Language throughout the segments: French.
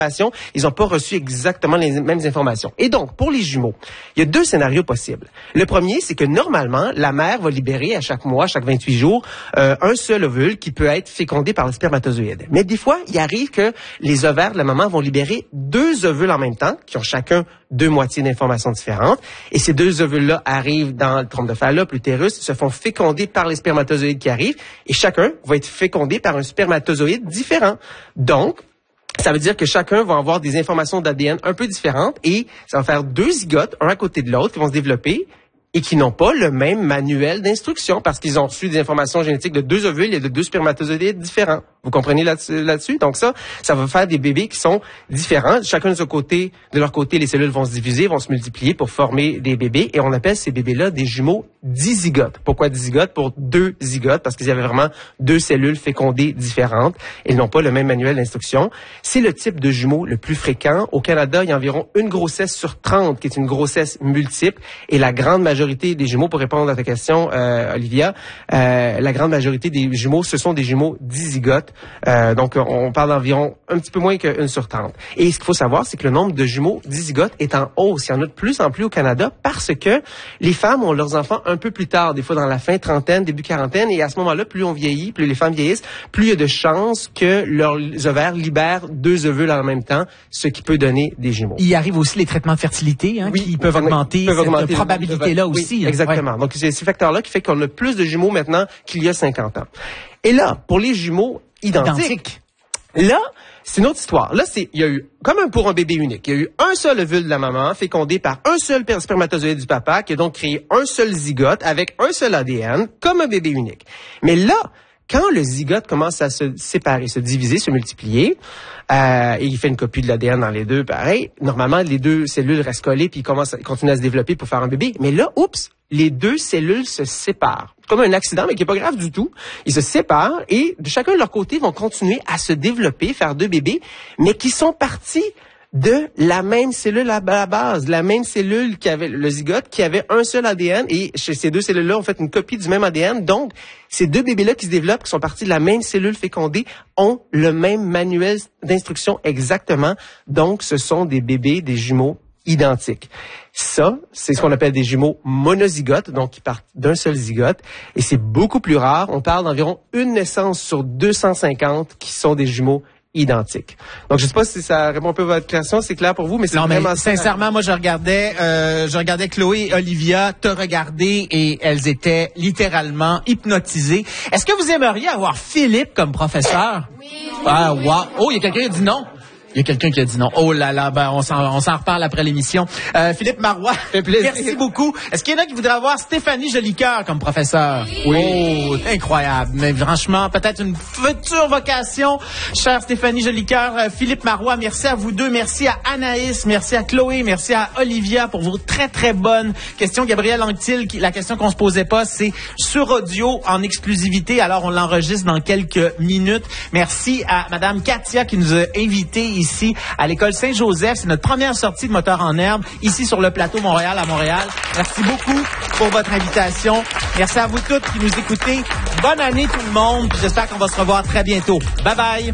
ils n'ont pas reçu exactement les mêmes informations. Et donc, pour les jumeaux, il y a 2 scénarios possibles. Le premier, c'est que normalement, la mère va libérer à chaque mois, chaque 28 jours, un seul ovule qui peut être fécondé par le spermatozoïde. Mais des fois, il arrive que les ovaires de la maman vont libérer 2 ovules en même temps, qui ont chacun 2 moitiés d'informations différentes. Et ces 2 ovules-là arrivent dans le trompe de Fallope, l'utérus, se font féconder par les spermatozoïdes qui arrivent, et chacun va être fécondé par un spermatozoïde différent. Donc, ça veut dire que chacun va avoir des informations d'ADN un peu différentes et ça va faire 2 zygotes, un à côté de l'autre, qui vont se développer et qui n'ont pas le même manuel d'instruction parce qu'ils ont reçu des informations génétiques de 2 ovules et de 2 spermatozoïdes différents. Vous comprenez là-dessus? Donc ça va faire des bébés qui sont différents. Chacun de leur côté, les cellules vont se diviser, vont se multiplier pour former des bébés et on appelle ces bébés-là des jumeaux dizygotes. Pourquoi dizygotes? Pour 2 zygotes, parce qu'il y avait vraiment 2 cellules fécondées différentes. Ils n'ont pas le même manuel d'instruction. C'est le type de jumeaux le plus fréquent. Au Canada, il y a environ une grossesse sur 30 qui est une grossesse multiple et la grande majorité des jumeaux, pour répondre à ta question, Olivia, la grande majorité des jumeaux, ce sont des jumeaux dizygotes. Donc, on parle d'environ un petit peu moins qu'une sur 30. Et ce qu'il faut savoir, c'est que le nombre de jumeaux dizygotes est en hausse. Il y en a de plus en plus au Canada parce que les femmes ont leurs enfants un peu plus tard, des fois dans la fin trentaine, début quarantaine. Et à ce moment-là, plus on vieillit, plus les femmes vieillissent, plus il y a de chances que leurs ovaires libèrent 2 ovules en même temps, ce qui peut donner des jumeaux. Il arrive aussi les traitements de fertilité, hein, qui peuvent augmenter cette probabilité-là aussi. Oui, exactement. Ouais. Donc, c'est ces facteurs-là qui fait qu'on a plus de jumeaux maintenant qu'il y a 50 ans. Et là, pour les jumeaux identiques. Là, c'est une autre histoire. Là, il y a eu, comme pour un bébé unique, il y a eu un seul ovule de la maman fécondé par un seul spermatozoïde du papa qui a donc créé un seul zygote avec un seul ADN, comme un bébé unique. Mais là, quand le zygote commence à se séparer, se diviser, se multiplier, et il fait une copie de l'ADN dans les 2, pareil, normalement, les 2 cellules restent collées puis continuent à se développer pour faire un bébé. Mais là, les 2 cellules se séparent. Comme un accident, mais qui est pas grave du tout. Ils se séparent et de chacun de leur côté vont continuer à se développer, faire 2 bébés, mais qui sont partis de la même cellule à la base, la même cellule qui avait le zygote, qui avait un seul ADN, et chez ces 2 cellules-là, on fait une copie du même ADN. Donc, ces 2 bébés-là qui se développent, qui sont partis de la même cellule fécondée, ont le même manuel d'instruction exactement. Donc, ce sont des bébés, des jumeaux identiques. Ça, c'est ce qu'on appelle des jumeaux monozygotes, donc qui partent d'un seul zygote, et c'est beaucoup plus rare. On parle d'environ une naissance sur 250 qui sont des jumeaux identiques. Donc, je sais pas si ça répond un peu à votre question, c'est clair pour vous, mais c'est vraiment... Sincèrement, moi, je regardais Chloé et Olivia te regarder et elles étaient littéralement hypnotisées. Est-ce que vous aimeriez avoir Philippe comme professeur? Oui. Ah, wow. Oh, il y a quelqu'un qui a dit non. Il y a quelqu'un qui a dit non. Oh là là, ben on s'en reparle après l'émission. Philippe Marois, merci beaucoup. Est-ce qu'il y en a qui voudraient avoir Stéphanie Jolicoeur comme professeur? Oui. Oh, incroyable. Mais franchement, peut-être une future vocation. Chère Stéphanie Jolicoeur, Philippe Marois, merci à vous 2. Merci à Anaïs, merci à Chloé, merci à Olivia pour vos très, très bonnes questions. Gabriel Anctil, la question qu'on se posait pas, c'est sur audio en exclusivité. Alors, on l'enregistre dans quelques minutes. Merci à Madame Katia qui nous a invités ici à l'école Saint-Joseph. C'est notre première sortie de Moteur en herbe ici sur le plateau Montréal à Montréal. Merci beaucoup pour votre invitation. Merci à vous toutes qui nous écoutez. Bonne année tout le monde. J'espère qu'on va se revoir très bientôt. Bye bye.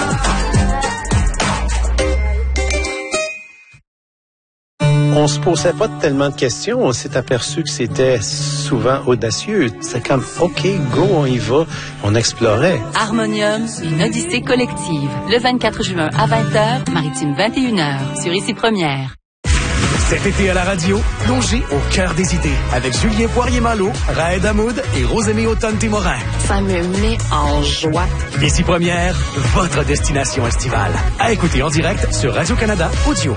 On se posait pas tellement de questions. On s'est aperçu que c'était souvent audacieux. C'est comme, OK, go, on y va. On explorait. Harmonium, une odyssée collective. Le 24 juin à 20h, Maritime 21h, sur Ici Première. Cet été à la radio, plongez au cœur des idées avec Julien Poirier-Malo, Raed Hamoud et Rosemée Automne-Témorin. Ça me met en joie. Ici Première, votre destination estivale. À écouter en direct sur Radio-Canada Audio.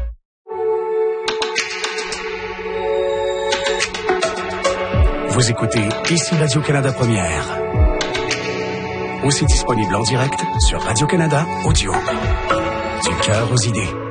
Vous écoutez Ici Radio-Canada Première. Aussi disponible en direct sur Radio-Canada Audio. Du cœur aux idées.